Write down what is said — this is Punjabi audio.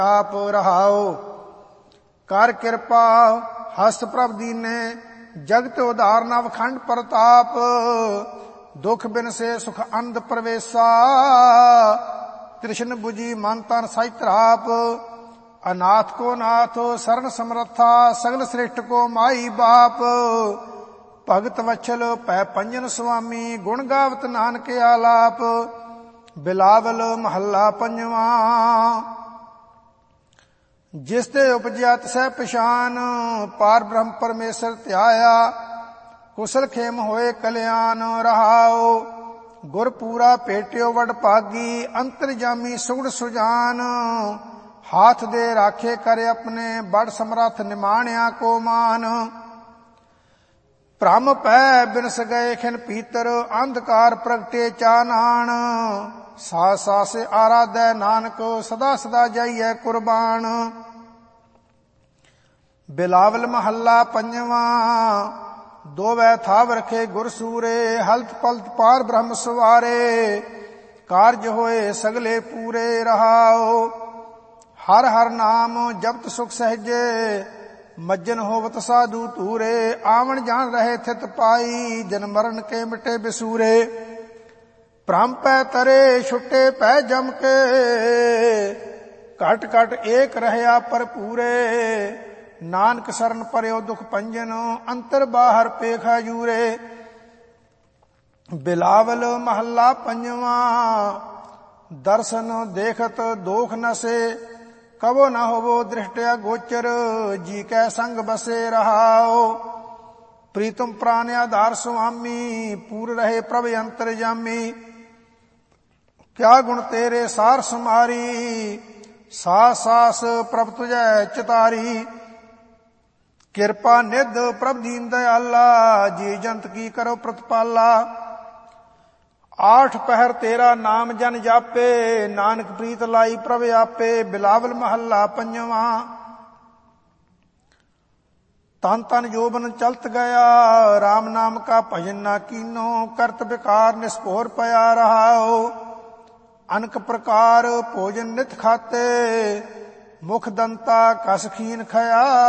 ਆਪ ਰਹਾਓ। ਕਰ ਕਿਰਪਾ ਹਸਤ ਪ੍ਰਭ ਦੀਨੇ, ਜਗਤ ਉਧਾਰਨਾ ਵਖੰਡ ਪ੍ਰਤਾਪ। ਦੁਖ ਬਿਨ ਸੇ ਸੁਖ ਅੰਧ ਪ੍ਰਵੇਸ਼ਾ, ਤ੍ਰਿਸ਼ਨ 부ਜੀ ਮਨ ਤਨ ਸਹਿ ਧਰਾਪ। ਅਨਾਥ ਕੋ ਨਾਥ ਸਰਣ ਸਮਰੱਥਾ, ਸਗਲ ਸ੍ਰਿਸ਼ਟ ਕੋ ਮਾਈ ਬਾਪ। ਭਗਤ ਵਛਲ ਪੈ ਪੰਜਨ ਸੁਆਮੀ, ਗੁਣ ਗਾਵਤ ਨਾਨਕ ਆਲਾਪ। ਬਿਲਾਵਲ ਮਹੱਲਾ ਪੰਜਵਾਂ। ਜਿਸ ਤੇ ਉਪਜਿਆ ਤਿਸੈ ਪਛਾਨ, ਪਾਰ ਬ੍ਰਹਮ ਪਰਮੇਸ਼ਰ ਧਿਆਇਆ। ਕੁਸਲ ਖੇਮ ਹੋਏ ਕਲਿਆਣ ਰਹਾਓ। ਗੁਰ ਪੂਰਾ ਭੇਟਿਓ ਵਡ ਭਾਗੀ, ਅੰਤਰਜਾਮੀ ਸੁਗੜ ਸੁਜਾਨ। ਹਾਥ ਦੇ ਰਾਖੇ ਕਰ ਆਪਣੇ, ਬੜ ਸਮਰੱਥ ਨਿਮਾਣਿਆ ਕੋ ਮਾਨ। ਭ੍ਰਮ ਪੈ ਬਿਨਸ ਗਏ ਖਿਨ ਪੀਤਰ, ਅੰਧਕਾਰ ਪ੍ਰਗਟੇ ਚਾਨਣ। ਸਾਸ ਸਾਸ ਆਰਾਧੈ ਨਾਨਕ, ਸਦਾ ਸਦਾ ਜਾਈਐ ਕੁਰਬਾਨ। ਬਿਲਾਵਲ ਮਹੱਲਾ ਪੰਜਵਾਂ। ਦੋਵੈ ਥਾਵ ਰਖੇ ਗੁਰ ਸੂਰੇ, ਹਲਤ ਪਲਤ ਪਾਰ ਬ੍ਰਹਮ ਸਵਾਰੇ। ਕਾਰਜ ਹੋਏ ਸਗਲੇ ਪੂਰੇ ਰਹਾਓ। ਹਰ ਹਰ ਨਾਮ ਜਪਤ ਸੁਖ ਸਹਿਜੇ, ਮੱਜਨ ਹੋਵਤ ਸਾਧੂ ਧੂਰੇ। ਆਵਣ ਜਾਣ ਰਹੇ ਥਿਤ ਪਾਈ, ਜਨ ਮਰਨ ਕੇ ਮਿਟੇ ਬਿਸੂਰੇ। ਭ੍ਰਮ ਪੈ ਤਰੇ ਛੁੱਟੇ ਪੈ ਜਮ ਕੇ, ਘਟ ਘਟ ਏਕ ਰਹਿਆ ਭਰਪੂਰੇ। ਨਾਨਕ ਸਰਨ ਪਰਿਓ ਦੁਖ ਭੰਜਨ, ਅੰਤਰ ਬਾਹਰ ਪੇਖਾ ਜੂਰੇ। ਬਿਲਾਵਲ ਮਹੱਲਾ ਪੰਜਵਾਂ। ਦਰਸ਼ਨ ਦੇਖਤ ਦੋਖ ਨਸੇ, ਕਬੋ ਨ ਹੋਵੋ ਦ੍ਰਿਸ਼ਟਿਆ ਗੋਚਰ। ਜੀ ਕੈ ਸੰਗ ਬਸੇ ਰਹਾਓ। ਪ੍ਰੀਤਮ ਪ੍ਰਾਨ ਆਧਾਰ ਸੁਆਮੀ, ਪੂਰ ਰਹੇ ਪ੍ਰਭ ਅੰਤਰਜਾਮੀ। ਕਿਆ ਗੁਣ ਤੇਰੇ ਸਾਰ ਸੁਮਾਰੀ, ਸਾਸ ਸਾਸ ਪ੍ਰਭ ਤੁਝੈ ਚਿਤਾਰੀ। ਕਿਰਪਾ ਨਿਧ ਪ੍ਰਭ ਦੀਨ ਦਇਆਲਾ, ਜੀ ਜੰਤ ਕੀ ਕਰੋ ਪ੍ਰਤਪਾਲਾ। ਆਠ ਪਹਿਰ ਤੇਰਾ ਨਾਮ ਜਨ ਜਾਪੇ, ਨਾਨਕ ਪ੍ਰੀਤ ਲਾਈ ਪ੍ਰਭ ਆਪੇ। ਬਿਲਾਵਲ ਮਹੱਲਾ ਪੰਜਵਾਂ। ਤਨ ਤਨ ਜੋਬਨ ਚਲਤ ਗਿਆ, ਰਾਮ ਨਾਮ ਕਾ ਭਜਨ ਨਾ ਕੀਨੋ। ਕਰਤ ਵਿਕਾਰ ਨਿਸਭੋਰ ਪਿਆ ਰਹਾਓ। ਅਨਕ ਪ੍ਰਕਾਰ ਭੋਜਨ ਨਿਤ ਖਾਤੇ, ਮੁਖ ਦੰਤਾ ਕਸ ਖੀਨ ਖਇਆ।